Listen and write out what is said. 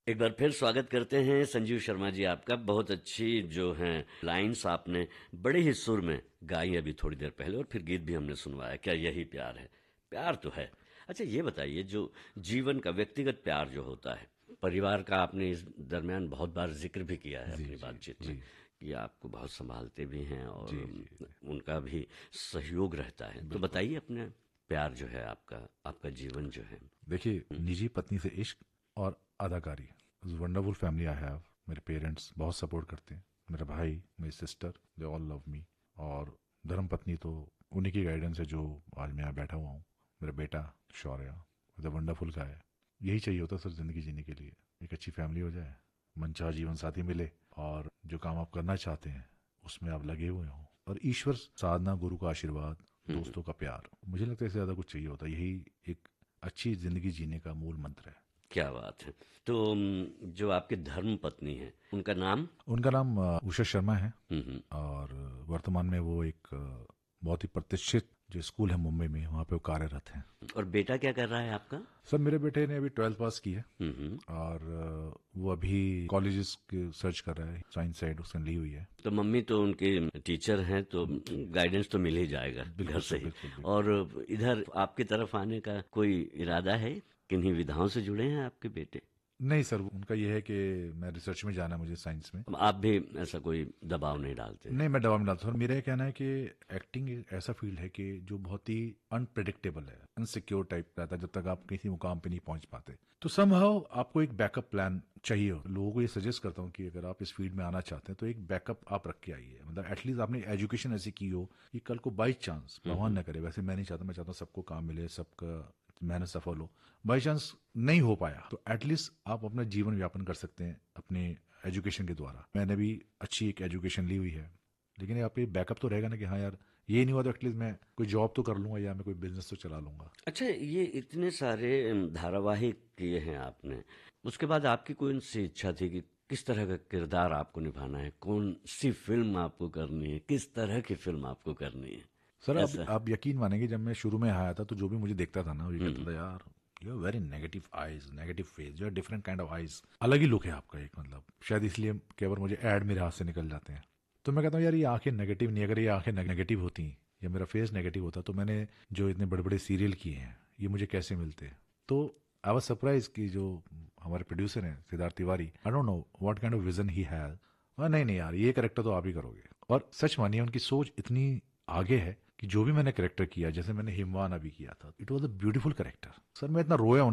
एक बार फिर स्वागत करते हैं संजीव शर्मा जी आपका। बहुत अच्छी जो हैं लाइंस आपने बड़े ही सुर में गाई अभी थोड़ी देर पहले, और फिर गीत भी हमने सुनवाया। क्या यही प्यार है? प्यार तो है। अच्छा, ये बताइए, जो जीवन का व्यक्तिगत प्यार जो होता है, परिवार का आपने इस दरमियान बहुत बार जिक्र भी किया है जी, अपनी जी, बातचीत में जी, कि आपको बहुत संभालते भी हैं और जी, जी, जी, उनका भी सहयोग रहता है। तो बिल्कुल। बताइए अपने प्यार जो है आपका, आपका जीवन जो है। देखिए, निजी पत्नी से इश्क और अदाकारी, वंडरफुल फैमिली आई हैव। मेरे पेरेंट्स बहुत सपोर्ट करते हैं, मेरा भाई, मेरी sister, they all love me. और धर्म पत्नी तो उन्हीं की गाइडेंस है जो आज मैं यहाँ बैठा हुआ हूँ। मेरा बेटा शौर्य, द वंडरफुल का है। यही चाहिए होता है सर जिंदगी जीने के लिए, एक अच्छी फैमिली हो जाए, मनचाहा जीवन साथी मिले, और जो काम आप करना चाहते हैं उसमें आप लगे हुए हों, और ईश्वर साधना, गुरु का आशीर्वाद, दोस्तों का प्यार। मुझे लगता है इससे ज़्यादा कुछ चाहिए होता है। यही एक अच्छी जिंदगी जीने का मूल मंत्र है। क्या बात है। तो जो आपके धर्म पत्नी है उनका नाम? उनका नाम उषा शर्मा है। हम्म। और वर्तमान में वो एक बहुत ही प्रतिष्ठित जो स्कूल है मुंबई में, वहाँ पे वो कार्यरत हैं। और बेटा क्या कर रहा है आपका? सर मेरे बेटे ने अभी 12th पास की है, हम्म। और वो अभी कॉलेजेस के सर्च कर रहा है, साइंस साइड उसने ली हुई है। तो मम्मी तो उनकी टीचर हैं, तो गाइडेंस तो मिल ही जाएगा घर बिल्कुल से सर, ही। बिल्कुल बिल्कुल। और इधर आपकी तरफ आने का कोई इरादा है? किन्हीं विधाओं से जुड़े हैं आपके बेटे? नहीं सर, उनका ये है कि मैं रिसर्च में जाना है, मुझे साइंस में। आप भी ऐसा कोई दबाव नहीं डालते हैं? नहीं, मैं दवा में डालता हूँ। मेरा ये कहना है कि एक्टिंग एक ऐसा फील्ड है कि जो बहुत ही अनप्रिडिक्टेबल है, अनसिक्योर टाइप रहता है जब तक आप किसी मुकाम पे नहीं पहुंच पाते। तो समहाउ आपको एक बैकअप प्लान चाहिए हो। लोगों को ये सजेस्ट करता हूँ कि अगर आप इस फील्ड में आना चाहते हैं तो एक बैकअप आप रख के आइए। मतलब एटलीस्ट आपने एजुकेशन ऐसी की हो कि कल को बाई चांस, भगवान न करे, वैसे मैं नहीं चाहता, मैं चाहता हूँ सबको काम मिले, सबका मेहनत सफल हो। बाई चांस नहीं हो पाया तो एटलीस्ट आप अपना जीवन यापन कर सकते हैं अपने एजुकेशन के द्वारा। मैंने भी अच्छी एक एजुकेशन ली हुई है, लेकिन यहाँ पे बैकअप तो रहेगा ना कि हाँ यार, ये नहीं हुआ तो एटलीस्ट मैं कोई जॉब तो कर लूंगा या मैं कोई बिजनेस तो चला लूंगा। अच्छा, ये इतने सारे धारावाहिक किए हैं आपने, उसके बाद आपकी कौन सी इच्छा थी कि किस तरह का किरदार आपको निभाना है, कौन सी फिल्म आपको करनी है, किस तरह की फिल्म आपको करनी है? सर अब ऐसा। आप यकीन मानेंगे, जब मैं शुरू में आया था तो जो भी मुझे देखता था ना, वो ये कहता था यार, you are very negative eyes, negative face, you are different kind of eyes, अलग ही लुक है आपका एक। मतलब शायद इसलिए केवल मुझे ऐड मेरे हाथ से निकल जाते हैं। तो मैं कहता हूँ यार, ये आंखें नेगेटिव नहीं, अगर ये आंखें नेगेटिव होती या मेरा फेस नेगेटिव होता तो मैंने जो इतने बड़े बड़े सीरियल किए हैं ये मुझे कैसे मिलते। तो आई वाज सरप्राइज कि जो हमारे प्रोड्यूसर हैं Siddharth Tiwari, I don't know what kind of vision he has. नहीं नहीं यार, ये करेक्टर तो आप ही करोगे। और सच मानिए उनकी सोच इतनी आगे है कि जो भी मैंने करेक्टर किया, जैसे मैंने हिमवान अभी किया था, it was a beautiful character. Sir मैं इतना रोया